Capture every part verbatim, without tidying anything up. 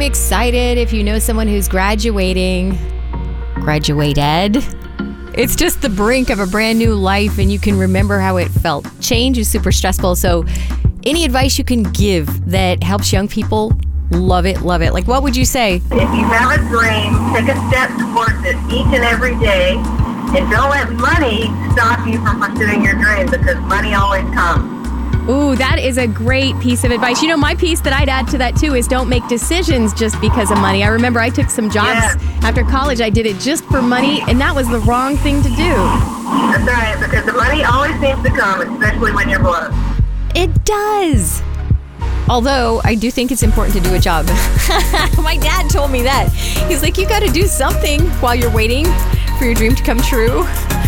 excited if you know someone who's graduating, graduated. It's just the brink of a brand new life and you can remember how it felt. Change is super stressful, so any advice you can give that helps young people, love it, love it. Like, what would you say? If you have a dream, take a step towards it each and every day, and don't let money stop you from pursuing your dream, because money always comes. Ooh, that is a great piece of advice. You know, my piece that I'd add to that too is don't make decisions just because of money. I remember I took some jobs Yes. after college. I did it just for money, and that was the wrong thing to do. That's right, because the money always seems to come, especially when you're broke. It does. Although, I do think it's important to do a job. My dad told me that. He's like, you got to do something while you're waiting for your dream to come true.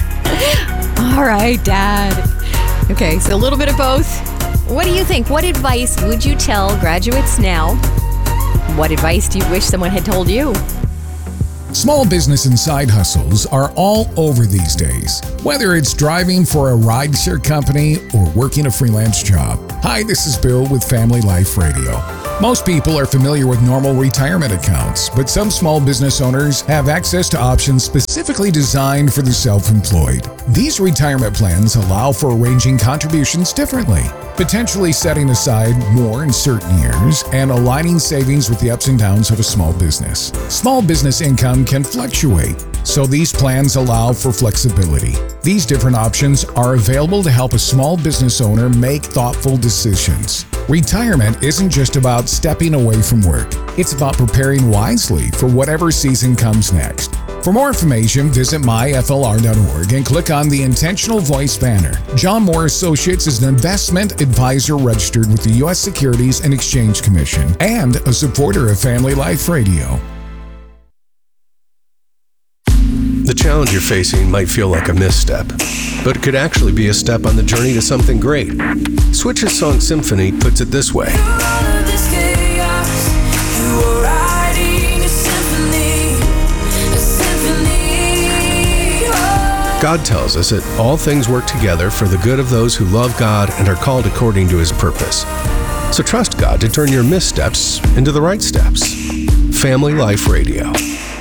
All right, Dad. Okay, so a little bit of both. What do you think? What advice would you tell graduates now? What advice do you wish someone had told you? Small business and side hustles are all over these days, whether it's driving for a rideshare company or working a freelance job. Hi, this is Bill with Family Life Radio. Most people are familiar with normal retirement accounts, but some small business owners have access to options specifically designed for the self-employed. These retirement plans allow for arranging contributions differently, potentially setting aside more in certain years and aligning savings with the ups and downs of a small business. Small business income can fluctuate, so these plans allow for flexibility. These different options are available to help a small business owner make thoughtful decisions. Retirement isn't just about stepping away from work. It's about preparing wisely for whatever season comes next. For more information, visit my F L R dot org and click on the Intentional Voice banner. John Moore Associates is an investment advisor registered with the U S Securities and Exchange Commission and a supporter of Family Life Radio. The challenge you're facing might feel like a misstep, but it could actually be a step on the journey to something great. Switch's song Symphony puts it this way. God tells us that all things work together for the good of those who love God and are called according to His purpose. So trust God to turn your missteps into the right steps. Family Life Radio.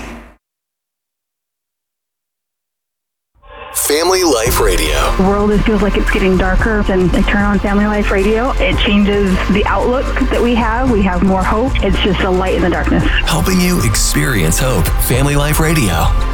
Family Life Radio. The world is, feels like it's getting darker, and I turn on Family Life Radio. It changes the outlook that we have. We have more hope. It's just a light in the darkness. Helping you experience hope. Family Life Radio.